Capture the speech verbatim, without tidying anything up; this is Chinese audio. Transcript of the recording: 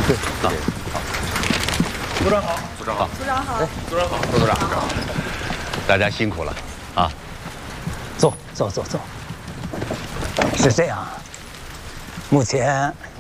对，好， 组长好， 组长好， 组长好， 组长好， 副组长， 大家辛苦了啊！ 坐坐坐坐。是这样，目前